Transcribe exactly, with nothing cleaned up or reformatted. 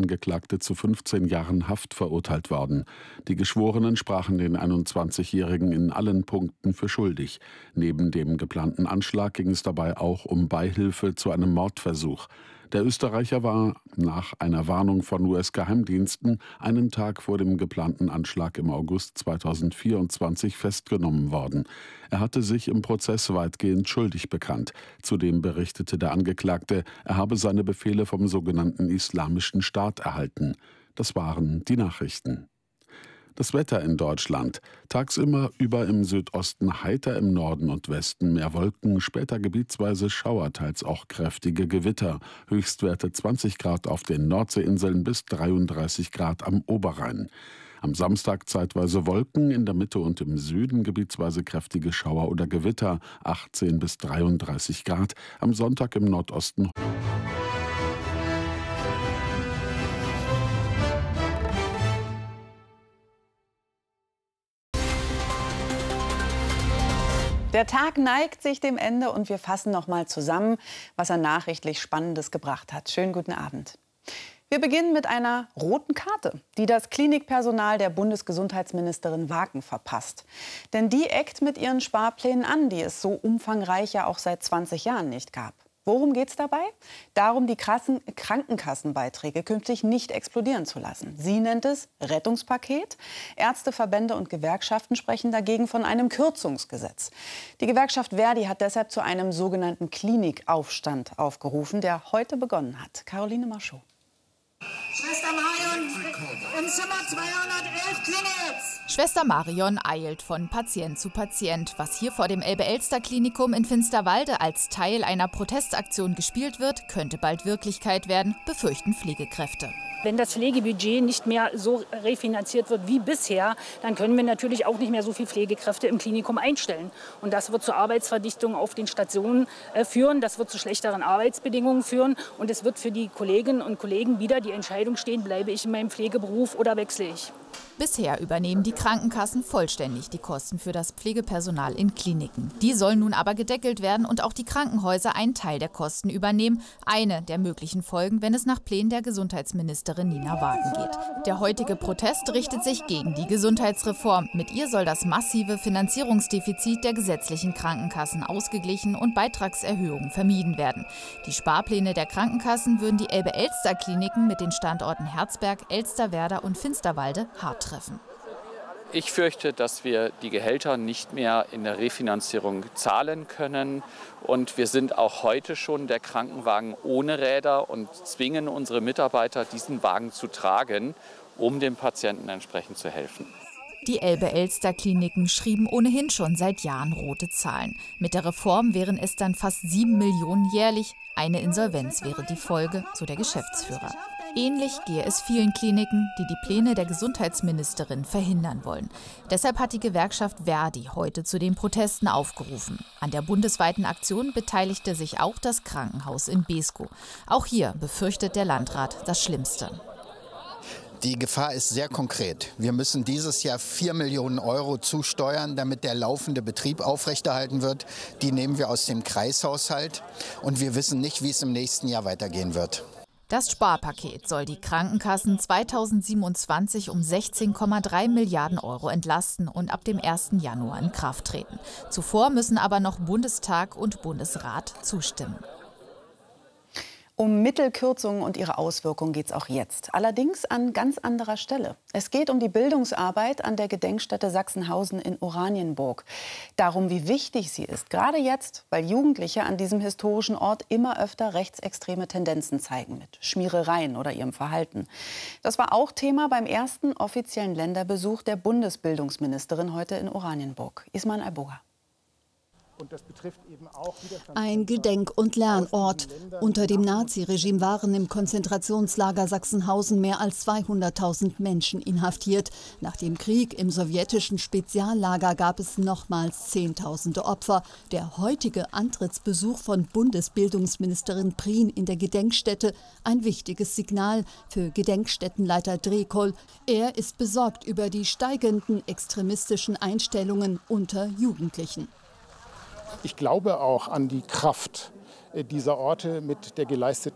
Angeklagte zu fünfzehn Jahren Haft verurteilt worden. Die Geschworenen sprachen den einundzwanzigjährigen in allen Punkten für schuldig. Neben dem geplanten Anschlag ging es dabei auch um Beihilfe zu einem Mordversuch. Der Österreicher war nach einer Warnung von U S-Geheimdiensten einen Tag vor dem geplanten Anschlag im August zweitausendvierundzwanzig festgenommen worden. Er hatte sich im Prozess weitgehend schuldig bekannt. Zudem berichtete der Angeklagte, er habe seine Befehle vom sogenannten Islamischen Staat erhalten. Das waren die Nachrichten. Das Wetter in Deutschland. Tagsüber über im Südosten heiter, im Norden und Westen mehr Wolken, später gebietsweise Schauer, teils auch kräftige Gewitter. Höchstwerte zwanzig Grad auf den Nordseeinseln bis dreiunddreißig Grad am Oberrhein. Am Samstag zeitweise Wolken, in der Mitte und im Süden gebietsweise kräftige Schauer oder Gewitter, achtzehn bis dreiunddreißig Grad. Am Sonntag im Nordosten Der Tag neigt sich dem Ende und wir fassen noch mal zusammen, was er nachrichtlich Spannendes gebracht hat. Schönen guten Abend. Wir beginnen mit einer roten Karte, die das Klinikpersonal der Bundesgesundheitsministerin Wagen verpasst. Denn die eckt mit ihren Sparplänen an, die es so umfangreich ja auch seit zwanzig Jahren nicht gab. Worum geht es dabei? Darum, die krassen Krankenkassenbeiträge künftig nicht explodieren zu lassen. Sie nennt es Rettungspaket. Ärzteverbände und Gewerkschaften sprechen dagegen von einem Kürzungsgesetz. Die Gewerkschaft Verdi hat deshalb zu einem sogenannten Klinikaufstand aufgerufen, der heute begonnen hat. Caroline Marchot. Schwester Marion im Zimmer zweihundertelf klingelt. Schwester Marion eilt von Patient zu Patient. Was hier vor dem Elbe-Elster-Klinikum in Finsterwalde als Teil einer Protestaktion gespielt wird, könnte bald Wirklichkeit werden, befürchten Pflegekräfte. Wenn das Pflegebudget nicht mehr so refinanziert wird wie bisher, dann können wir natürlich auch nicht mehr so viele Pflegekräfte im Klinikum einstellen. Und das wird zur Arbeitsverdichtung auf den Stationen äh, führen, das wird zu schlechteren Arbeitsbedingungen führen. Und es wird für die Kolleginnen und Kollegen wieder die Entscheidung stehen, bleibe ich in meinem Pflegeberuf oder wechsle ich. Bisher übernehmen die Krankenkassen vollständig die Kosten für das Pflegepersonal in Kliniken. Die sollen nun aber gedeckelt werden und auch die Krankenhäuser einen Teil der Kosten übernehmen. Eine der möglichen Folgen, wenn es nach Plänen der Gesundheitsministerin Nina Wagen geht. Der heutige Protest richtet sich gegen die Gesundheitsreform. Mit ihr soll das massive Finanzierungsdefizit der gesetzlichen Krankenkassen ausgeglichen und Beitragserhöhungen vermieden werden. Die Sparpläne der Krankenkassen würden die Elbe-Elster-Kliniken mit den Standorten Herzberg, Elsterwerda und Finsterwalde hart treffen. Ich fürchte, dass wir die Gehälter nicht mehr in der Refinanzierung zahlen können. Und wir sind auch heute schon der Krankenwagen ohne Räder und zwingen unsere Mitarbeiter, diesen Wagen zu tragen, um dem Patienten entsprechend zu helfen. Die Elbe-Elster-Kliniken schrieben ohnehin schon seit Jahren rote Zahlen. Mit der Reform wären es dann fast sieben Millionen jährlich. Eine Insolvenz wäre die Folge, so der Geschäftsführer. Ähnlich gehe es vielen Kliniken, die die Pläne der Gesundheitsministerin verhindern wollen. Deshalb hat die Gewerkschaft Verdi heute zu den Protesten aufgerufen. An der bundesweiten Aktion beteiligte sich auch das Krankenhaus in Beeskow. Auch hier befürchtet der Landrat das Schlimmste. Die Gefahr ist sehr konkret. Wir müssen dieses Jahr vier Millionen Euro zusteuern, damit der laufende Betrieb aufrechterhalten wird. Die nehmen wir aus dem Kreishaushalt. Und wir wissen nicht, wie es im nächsten Jahr weitergehen wird. Das Sparpaket soll die Krankenkassen zweitausendsiebenundzwanzig um sechzehn Komma drei Milliarden Euro entlasten und ab dem ersten Januar in Kraft treten. Zuvor müssen aber noch Bundestag und Bundesrat zustimmen. Um Mittelkürzungen und ihre Auswirkungen geht es auch jetzt. Allerdings an ganz anderer Stelle. Es geht um die Bildungsarbeit an der Gedenkstätte Sachsenhausen in Oranienburg. Darum, wie wichtig sie ist. Gerade jetzt, weil Jugendliche an diesem historischen Ort immer öfter rechtsextreme Tendenzen zeigen. Mit Schmierereien oder ihrem Verhalten. Das war auch Thema beim ersten offiziellen Länderbesuch der Bundesbildungsministerin heute in Oranienburg. Ismail Alboga. Und das betrifft eben auch ein Gedenk- und Lernort. Unter dem Naziregime waren im Konzentrationslager Sachsenhausen mehr als zweihunderttausend Menschen inhaftiert. Nach dem Krieg im sowjetischen Speziallager gab es nochmals Zehntausende Opfer. Der heutige Antrittsbesuch von Bundesbildungsministerin Prien in der Gedenkstätte ein wichtiges Signal für Gedenkstättenleiter Drekol. Er ist besorgt über die steigenden extremistischen Einstellungen unter Jugendlichen. Ich glaube auch an die Kraft dieser Orte mit der geleisteten